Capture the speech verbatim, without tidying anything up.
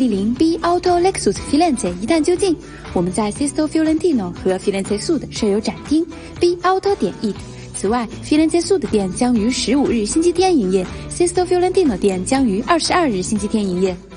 莅临 B Auto Lexus Firenze 一探究竟。我们在 Sesto Fiorentino 和 Firenze Sud 设有展厅 B Auto 点 it。此外 ，Firenze Sud 店将于十五日星期天营业 ，Sesto Fiorentino 店将于二十二日星期天营业。